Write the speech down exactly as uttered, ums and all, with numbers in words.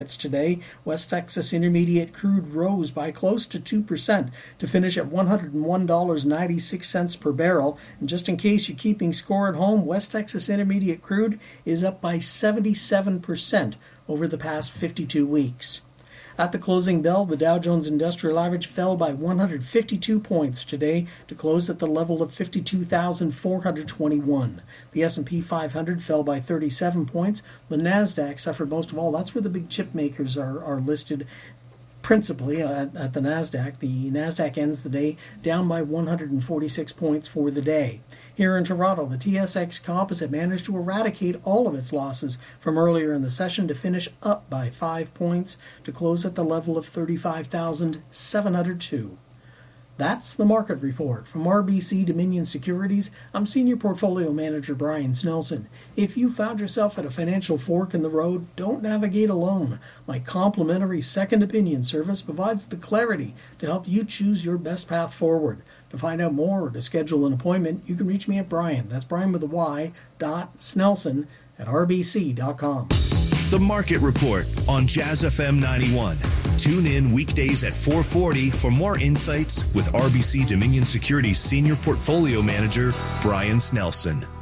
Today, West Texas Intermediate crude rose by close to two percent to finish at one hundred one dollars and ninety-six cents per barrel. And just in case you're keeping score at home, West Texas Intermediate crude is up by seventy-seven percent over the past fifty-two weeks. At the closing bell, the Dow Jones Industrial Average fell by one hundred fifty-two points today to close at the level of fifty-two thousand four hundred twenty-one. The S and P five hundred fell by thirty-seven points. The NASDAQ suffered most of all. That's where the big chip makers are, are listed principally at, at the NASDAQ. The NASDAQ ends the day down by one hundred forty-six points for the day. Here in Toronto, the T S X Composite managed to eradicate all of its losses from earlier in the session to finish up by five points to close at the level of thirty-five thousand seven hundred two. That's the market report. From R B C Dominion Securities, I'm Senior Portfolio Manager Brian Snelson. If you found yourself at a financial fork in the road, don't navigate alone. My complimentary second opinion service provides the clarity to help you choose your best path forward. To find out more or to schedule an appointment, you can reach me at Brian. That's Brian with a Y, dot Snelson at R B C dot com. The Market Report on Jazz F M ninety-one. Tune in weekdays at four forty for more insights with R B C Dominion Securities Senior Portfolio Manager Brian Snelson.